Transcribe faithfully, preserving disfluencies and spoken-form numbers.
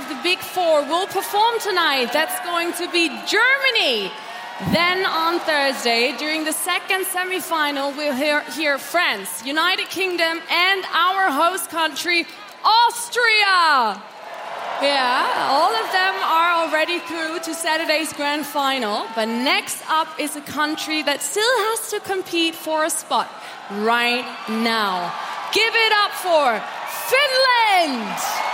of the Big Four will perform tonight. That's going to be Germany. Then on Thursday, during the second semifinal, we'll hear, hear France, United Kingdom, and our host country, Austria. Yeah, all of them are already through to Saturday's grand final. But next up is a country that still has to compete for a spot right now. Give it up for Finland!